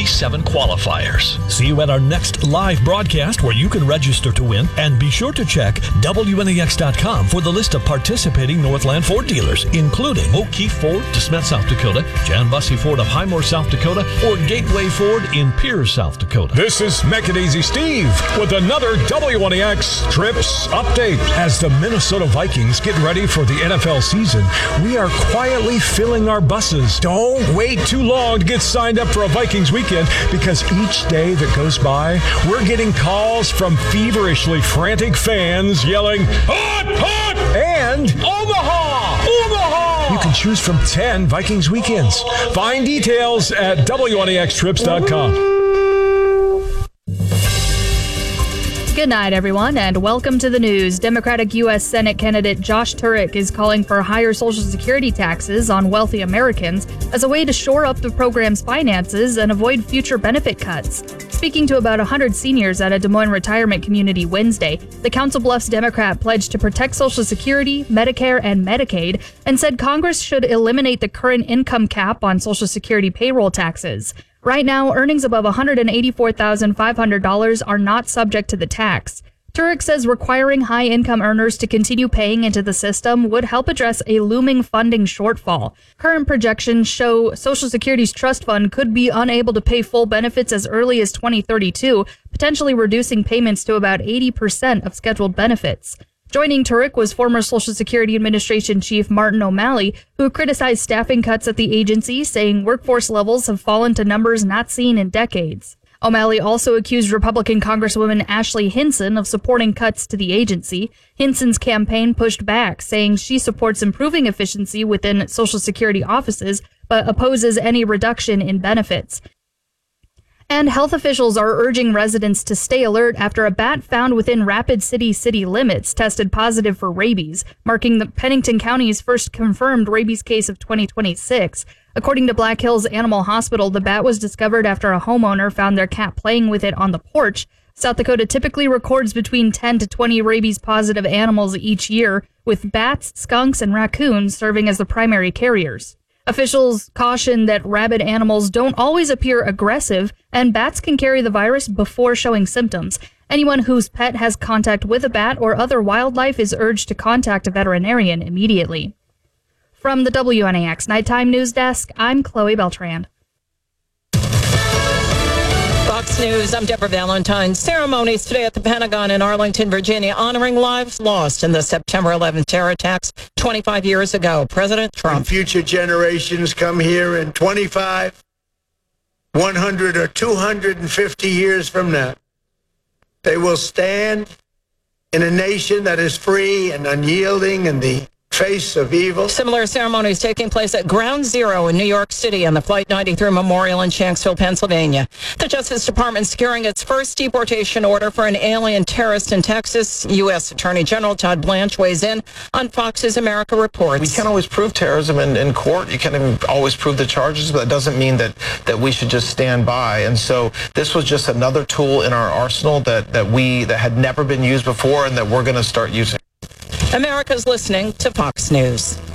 27 qualifiers. See you at our next live broadcast where you can register to win, and be sure to check WNEX.com for the list of participating Northland Ford dealers, including O'Keefe Ford, DeSmet, South Dakota, Jan Bussey Ford of Highmore, South Dakota, or Gateway Ford in Pierce, South Dakota. This is Make It Easy Steve with another WNEX Trips Update. As the Minnesota Vikings get ready for the NFL season, we are quietly filling our buses. Don't wait too long to get signed up for a Vikings weekend, because each day that goes by, we're getting calls from feverishly frantic fans yelling, "Hot, hot!" and "Omaha, Omaha!" You can choose from 10 Vikings weekends. Find details at WNEXtrips.com. Good night, everyone, and welcome to the news. Democratic U.S. Senate candidate Josh Turek is calling for higher Social Security taxes on wealthy Americans as a way to shore up the program's finances and avoid future benefit cuts. Speaking to about 100 seniors at a Des Moines retirement community Wednesday, the Council Bluffs Democrat pledged to protect Social Security, Medicare, and Medicaid, and said Congress should eliminate the current income cap on Social Security payroll taxes. Right now, earnings above $184,500 are not subject to the tax. Turek says requiring high-income earners to continue paying into the system would help address a looming funding shortfall. Current projections show Social Security's trust fund could be unable to pay full benefits as early as 2032, potentially reducing payments to about 80% of scheduled benefits. Joining Turek was former Social Security Administration Chief Martin O'Malley, who criticized staffing cuts at the agency, saying workforce levels have fallen to numbers not seen in decades. O'Malley also accused Republican Congresswoman Ashley Hinson of supporting cuts to the agency. Hinson's campaign pushed back, saying she supports improving efficiency within Social Security offices, but opposes any reduction in benefits. And health officials are urging residents to stay alert after a bat found within Rapid City city limits tested positive for rabies, marking the Pennington County's first confirmed rabies case of 2026. According to Black Hills Animal Hospital, the bat was discovered after a homeowner found their cat playing with it on the porch. South Dakota typically records between 10 to 20 rabies-positive animals each year, with bats, skunks, and raccoons serving as the primary carriers. Officials caution that rabid animals don't always appear aggressive, and bats can carry the virus before showing symptoms. Anyone whose pet has contact with a bat or other wildlife is urged to contact a veterinarian immediately. From the WNAX Nighttime News Desk, I'm Chloe Beltran. Fox News, I'm Deborah Valentine. Ceremonies today at the Pentagon in Arlington, Virginia, honoring lives lost in the September 11th terror attacks 25 years ago. President Trump. When future generations come here in 25, 100, or 250 years from now, they will stand in a nation that is free and unyielding in the face of evil. Similar ceremonies taking place at Ground Zero in New York City and the Flight 93 Memorial in Shanksville, Pennsylvania. The Justice Department securing its first deportation order for an alien terrorist in Texas. U.S. Attorney General Todd Blanche weighs in on Fox's America Reports. We can't always prove terrorism in court. You can't even always prove the charges, but that doesn't mean that we should just stand by. And so this was just another tool in our arsenal that had never been used before and that we're going to start using. America's listening to Fox News.